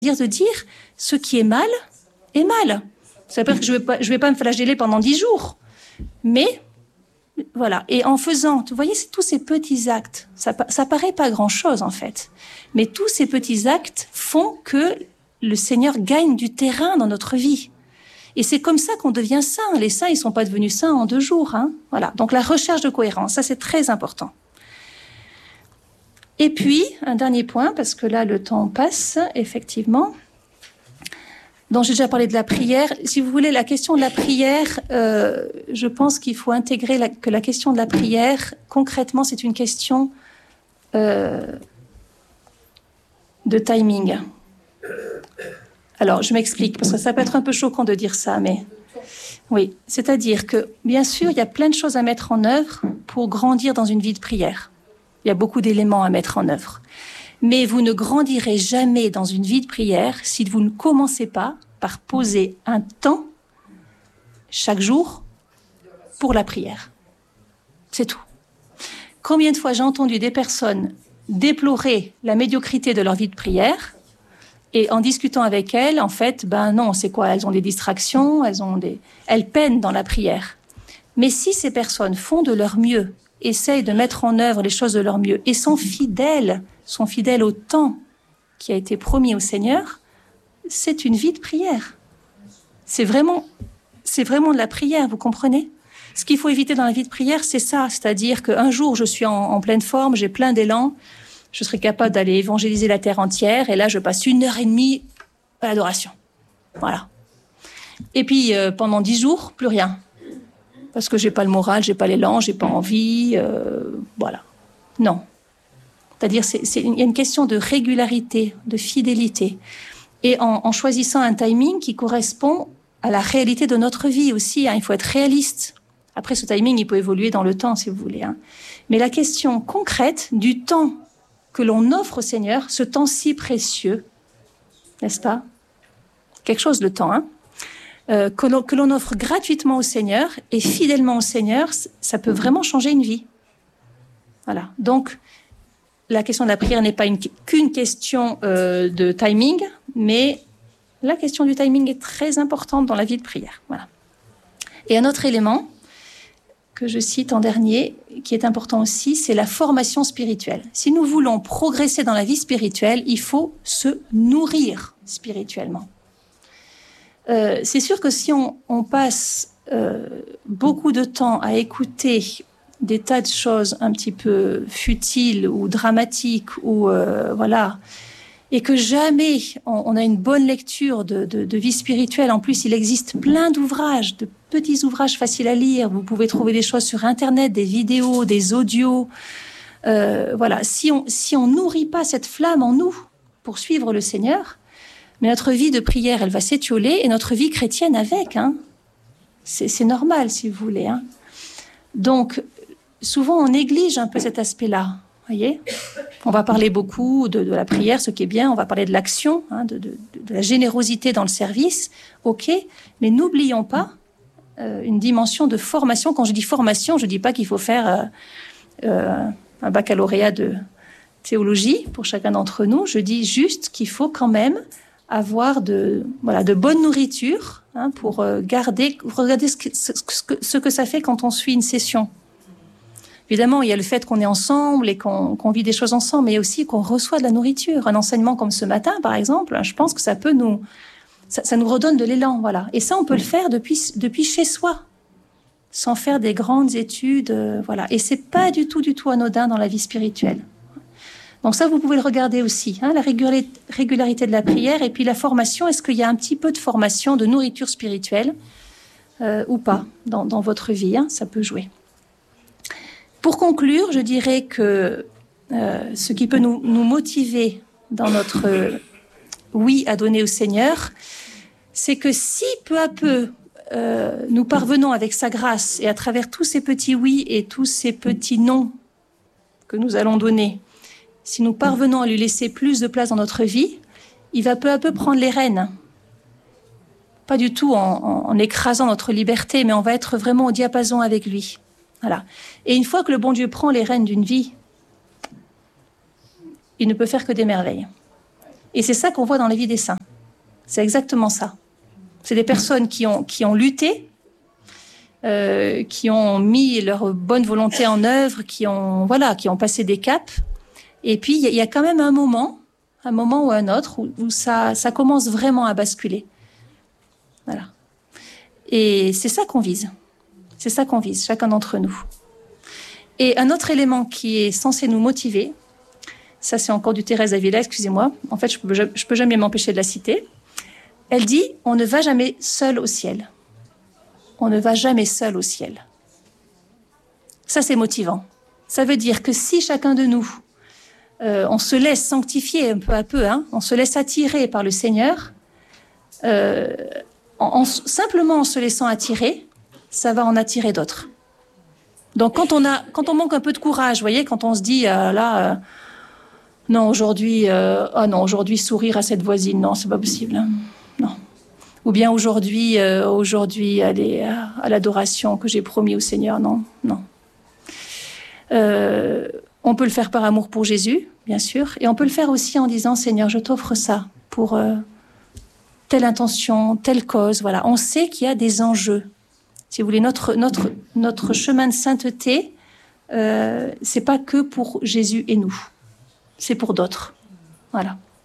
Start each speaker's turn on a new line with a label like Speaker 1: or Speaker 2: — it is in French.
Speaker 1: de dire ce qui est mal est mal. Ça veut dire que je vais pas me flageller pendant 10 jours. Mais, voilà. Et en faisant, vous voyez, tous ces petits actes, ça paraît pas grand-chose, en fait. Mais tous ces petits actes font que le Seigneur gagne du terrain dans notre vie. Et c'est comme ça qu'on devient saint. Les saints, ils sont pas devenus saints en 2 jours, hein. Voilà. Donc, la recherche de cohérence, ça, c'est très important. Et puis, un dernier point, parce que là, le temps passe, effectivement. Donc, j'ai déjà parlé de la prière. Si vous voulez, la question de la prière, je pense qu'il faut intégrer que la question de la prière, concrètement, c'est une question de timing. Alors, je m'explique, parce que ça peut être un peu choquant de dire ça, mais oui. C'est-à-dire que, bien sûr, il y a plein de choses à mettre en œuvre pour grandir dans une vie de prière. Il y a beaucoup d'éléments à mettre en œuvre. Mais vous ne grandirez jamais dans une vie de prière si vous ne commencez pas par poser un temps chaque jour pour la prière. C'est tout. Combien de fois j'ai entendu des personnes déplorer la médiocrité de leur vie de prière et en discutant avec elles, en fait, ben non, c'est quoi? Elles ont des distractions, elles peinent dans la prière. Mais si ces personnes font de leur mieux, essayent de mettre en œuvre les choses de leur mieux et sont fidèles au temps qui a été promis au Seigneur, c'est une vie de prière. C'est vraiment de la prière, vous comprenez? Ce qu'il faut éviter dans la vie de prière, c'est ça. C'est-à-dire qu'un jour, je suis en pleine forme, j'ai plein d'élan, je serai capable d'aller évangéliser la terre entière, et là, je passe 1h30 à l'adoration. Voilà. Et puis, pendant 10 jours, plus rien. Parce que j'ai pas le moral, j'ai pas l'élan, j'ai pas envie, voilà. Non. C'est-à-dire, il y a une question de régularité, de fidélité. Et en choisissant un timing qui correspond à la réalité de notre vie aussi, hein, il faut être réaliste. Après, ce timing, il peut évoluer dans le temps, si vous voulez. Hein. Mais la question concrète du temps que l'on offre au Seigneur, ce temps si précieux, n'est-ce pas? Quelque chose, le temps, hein, que l'on offre gratuitement au Seigneur et fidèlement au Seigneur, ça peut vraiment changer une vie. Voilà. Donc, la question de la prière n'est pas qu'une question de timing, mais la question du timing est très importante dans la vie de prière. Voilà. Et un autre élément que je cite en dernier, qui est important aussi, c'est la formation spirituelle. Si nous voulons progresser dans la vie spirituelle, il faut se nourrir spirituellement. C'est sûr que si on passe beaucoup de temps à écouter des tas de choses un petit peu futiles ou dramatiques ou voilà, et que jamais on a une bonne lecture de vie spirituelle. En plus, il existe plein d'ouvrages, de petits ouvrages faciles à lire. Vous pouvez trouver des choses sur Internet, des vidéos, des audios. Voilà, si on nourrit pas cette flamme en nous pour suivre le Seigneur, mais notre vie de prière, elle va s'étioler et notre vie chrétienne avec. Hein. C'est normal, si vous voulez. Hein. Donc, souvent, on néglige un peu cet aspect-là. Voyez, on va parler beaucoup de la prière, ce qui est bien. On va parler de l'action, hein, de la générosité dans le service. OK, mais n'oublions pas une dimension de formation. Quand je dis formation, je ne dis pas qu'il faut faire un baccalauréat de théologie pour chacun d'entre nous. Je dis juste qu'il faut quand même avoir de bonne nourriture, hein, pour regarder ce que ça fait quand on suit une session. Évidemment, il y a le fait qu'on est ensemble et qu'on vit des choses ensemble, mais aussi qu'on reçoit de la nourriture. Un enseignement comme ce matin, par exemple, je pense que ça nous redonne de l'élan, voilà. Et ça, on peut le faire depuis chez soi, sans faire des grandes études, voilà. Et c'est pas du tout anodin dans la vie spirituelle. Donc ça, vous pouvez le regarder aussi, hein, la régularité de la prière et puis la formation. Est-ce qu'il y a un petit peu de formation, de nourriture spirituelle ou pas dans votre vie, hein, ça peut jouer. Pour conclure, je dirais que ce qui peut nous motiver dans notre oui à donner au Seigneur, c'est que si peu à peu nous parvenons avec sa grâce et à travers tous ces petits oui et tous ces petits non que nous allons donner, si nous parvenons à lui laisser plus de place dans notre vie, il va peu à peu prendre les rênes. Pas du tout en écrasant notre liberté, mais on va être vraiment au diapason avec lui. Voilà. Et une fois que le bon Dieu prend les rênes d'une vie, il ne peut faire que des merveilles. Et c'est ça qu'on voit dans la vie des saints. C'est exactement ça. C'est des personnes qui ont lutté, qui ont mis leur bonne volonté en œuvre, qui ont passé des caps. Et puis, il y a quand même un moment ou un autre, où ça commence vraiment à basculer. Voilà. Et c'est ça qu'on vise. C'est ça qu'on vise, chacun d'entre nous. Et un autre élément qui est censé nous motiver, ça c'est encore du Thérèse d'Avila, excusez-moi, en fait je peux jamais m'empêcher de la citer. Elle dit, on ne va jamais seul au ciel. On ne va jamais seul au ciel. Ça c'est motivant. Ça veut dire que si chacun de nous, on se laisse sanctifier un peu à peu, on se laisse attirer par le Seigneur, simplement en se laissant attirer, ça va en attirer d'autres. Donc quand on manque un peu de courage, vous voyez, quand on se dit non aujourd'hui sourire à cette voisine, non c'est pas possible, non. Ou bien aujourd'hui aller à l'adoration que j'ai promis au Seigneur, non. On peut le faire par amour pour Jésus, bien sûr, et on peut le faire aussi en disant Seigneur, je t'offre ça pour telle intention, telle cause. Voilà, on sait qu'il y a des enjeux. Si vous voulez, notre chemin de sainteté, c'est pas que pour Jésus et nous, c'est pour d'autres. Voilà.